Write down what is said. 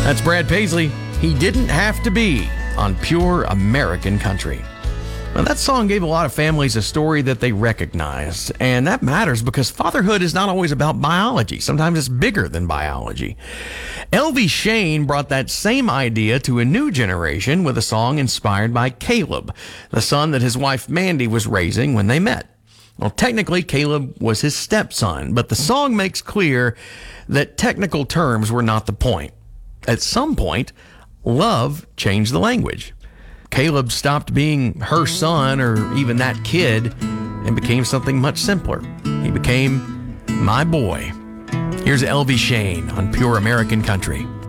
That's Brad Paisley. He Didn't Have to Be on Pure American Country. Now, that song gave a lot of families a story that they recognized, and that matters because fatherhood is not always about biology. Sometimes it's bigger than biology. Elvie Shane brought that same idea to a new generation with a song inspired by Caleb, the son that his wife Mandy was raising when they met. Well, technically, Caleb was his stepson, but the song makes clear that technical terms were not the point. At some point, love changed the language. Caleb stopped being her son or even that kid and became something much simpler. He became my boy. Here's Elvie Shane on Pure American Country.